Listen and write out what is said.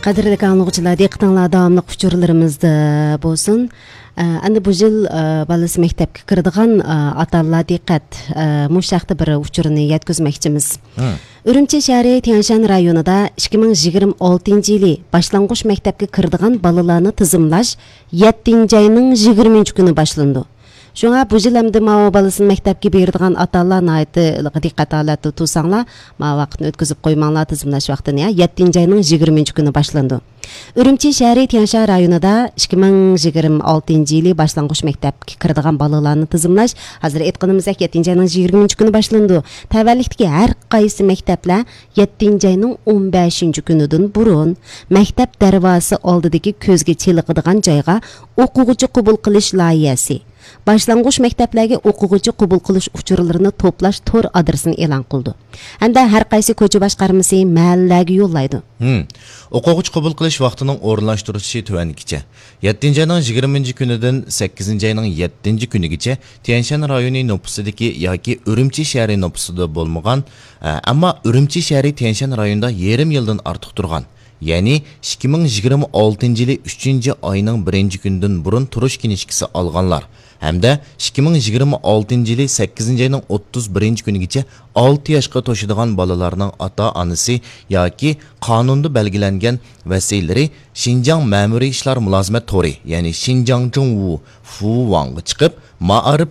Qadrli anlıqçılar, diqqətinizə davamlıq uçurlarımızda bolsun. Endi bu yıl balası maktabga kiradigan ota-onalar diqqət, muşaqda bir uçurni yetkazmoqchimiz. Urumchi shahri Tianshan rayonida 2026-yili boshlang'ich maktabga kiradigan bolalarni tizimlash 7-oyning 20 kuni boshlandi. Şuna bu yıl hem de mava balasını mektepki berdiğen atalar naiti dikkat alatı tutsanglar, mava vaktini ötküzüp koymanlar tizimlaş vaktini ya 7. ayının 20. günü başlandı. Urumchi şehri Tianshan rayonida 2026-yili başlangıç mektepki kirdiğen balalarını tizimlaş, hazır etkinimizdeki 7. ayının 20. günü başlandı. Təvəllikdeki her qaysı mektepler 7. ayının 15. günüdün burun, mektep dervası oldıdaki közge çeliqidigan joyga o'quvchi qabul qilish loyihasi. Başlangıç mekteplerge o'quvchi qabul qilish uchurlarini to'plash tor adresini e'lon qildi. Hamda har qaysi ko'cha boshqarmasi mahallaga yo'llaydi. O'quvchi qabul qilish vaqtining o'rinlashtirilishi tuvanligicha 7. ayning 20 kunidan 8. ayning 7 kunigacha Tianshan rayoni nupusidagi yoki Urumchi shahri nupusida bo'lmagan, ammo Urumchi shahri Tianshan rayonida yarim yildan ortiq turgan. Yani 2026-yili 3. ayının 1. gündən burun turuş kinişkisi alğanlar. Hamda 2026-yili 8. ayının 31. günügacha 6 yaşqa toşıdığan balalarının ata-anası yoki qanunda belgilengen vəsiləri Xinjiang Məmuri İşlər Mülazimet Tori, yani Xinjiang Zhongwu Fu Wang'a çıkıp Ma'arif